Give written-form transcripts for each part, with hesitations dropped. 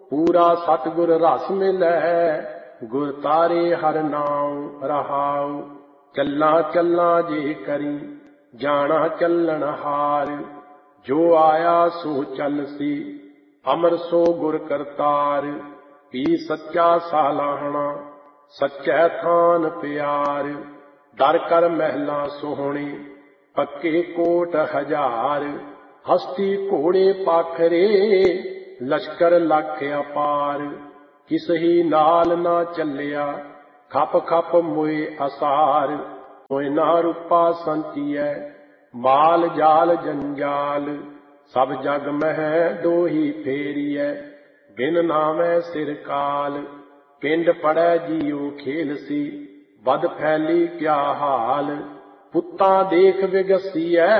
पूरा सतगुर रस मिलै, गुर तारे हर नाम रहाऊ। चलना चलना जे करी, जाना चलन हार। जो आया सो चलसी, अमर सो गुर करतार। पी सच्चा सालाहना, सच्चै थान प्यार। दर कर महला सोहणे, पक्के कोट हजार। हस्ती घोड़े पाखरे, लश्कर लख अपार। किसही नाल ना चलिया, खप खप मोए असार। मोए ना रूपा संचियै, माल जाल जंजाल। सब जग मह डोही फेरियै, बिन नामै सिर काल। पिंड पड़ै जियो खेलसी, बद फैली क्या हाल। पुत्तां देख विगसियै,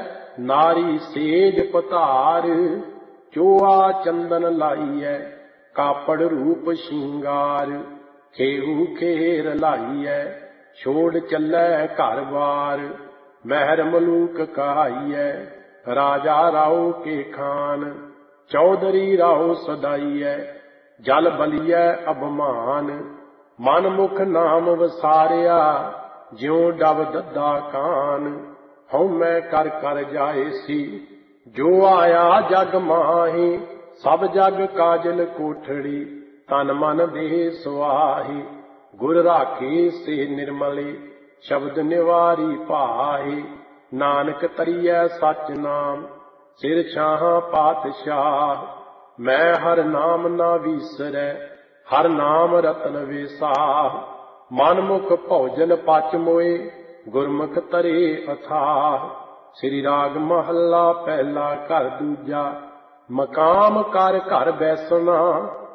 नारी सेज पतार। चोआ चंदन लाइयै, कापड़ रूप शिंगार। खेहू खेर लाइयै, छोड़ चलै घर बार। महर मलूक कहाइयै, राजा राव के खान। चौधरी राव सदाइयै, जल बलियै अभमान। मन मुख नाम वसारिया, ज्यों डब दद्दा कान। हउमै कर कर जाएसी, जो आया जग माही। सब जग काजल कोठड़ी, तन मन देह सुआही। गुर राखे से निर्मले, शब्द निवारी पाहे। नानक तरियै सच नाम, सिर छाहां पातशाह। मैं हर नाम ना विसरै, हर नाम रतन विसाह। मन मुख भोजन पच मोए, गुरमुख तरे अथाह। श्री राग महला पहला घर दूजा, मकाम कर घर बैसना।